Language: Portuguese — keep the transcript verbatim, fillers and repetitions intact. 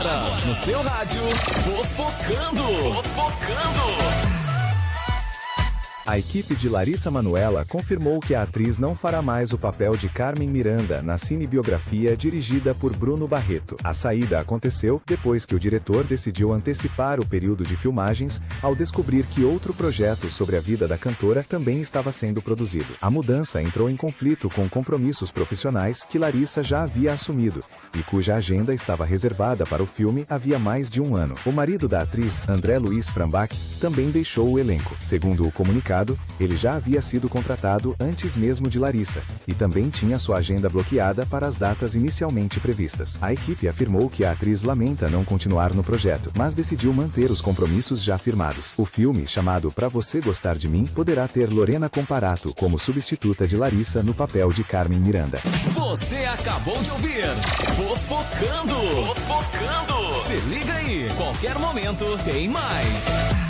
Agora, no seu rádio, Fofocando. Fofocando. A equipe de Larissa Manoela confirmou que a atriz não fará mais o papel de Carmen Miranda na cinebiografia dirigida por Bruno Barreto. A saída aconteceu depois que o diretor decidiu antecipar o período de filmagens ao descobrir que outro projeto sobre a vida da cantora também estava sendo produzido. A mudança entrou em conflito com compromissos profissionais que Larissa já havia assumido e cuja agenda estava reservada para o filme havia mais de um ano. O marido da atriz, André Luiz Frambach, também deixou o elenco. Segundo o comunicado, ele já havia sido contratado antes mesmo de Larissa, e também tinha sua agenda bloqueada para as datas inicialmente previstas. A equipe afirmou que a atriz lamenta não continuar no projeto, mas decidiu manter os compromissos já firmados. O filme, chamado Pra Você Gostar de Mim, poderá ter Lorena Comparato como substituta de Larissa no papel de Carmen Miranda. Você acabou de ouvir Fofocando. Fofocando. Se liga aí, qualquer momento tem mais.